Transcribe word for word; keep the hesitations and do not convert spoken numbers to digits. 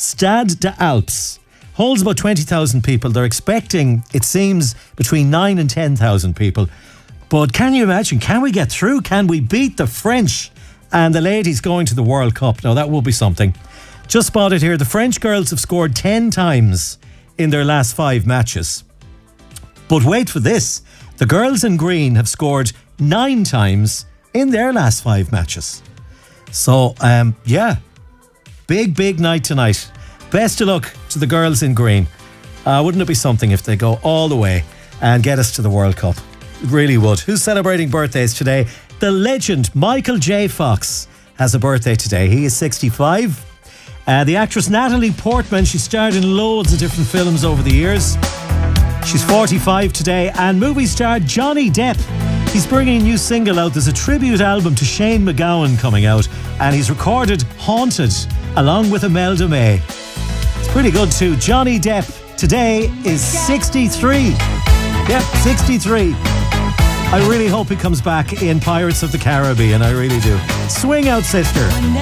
Stade des Alpes holds about twenty thousand people. They're expecting, it seems, between nine and ten thousand people. But can you imagine, can we get through? Can we beat the French and the ladies going to the World Cup? Now, that will be something. Just spotted here, the French girls have scored ten times in their last five matches. But wait for this. The girls in green have scored nine times in their last five matches. So, um, yeah, big, big night tonight. Best of luck to the girls in green. Uh, wouldn't it be something if they go all the way and get us to the World Cup? It really would. Who's celebrating birthdays today? The legend Michael J. Fox has a birthday today. He is sixty-five. Uh, the actress Natalie Portman, she starred in loads of different films over the years. She's forty-five today. And movie star Johnny Depp, he's bringing a new single out. There's a tribute album to Shane MacGowan coming out, and he's recorded Haunted along with Imelda May. It's pretty good too. Johnny Depp today is sixty-three. Yep, sixty-three. I really hope he comes back in Pirates of the Caribbean. I really do. Swing out, sister.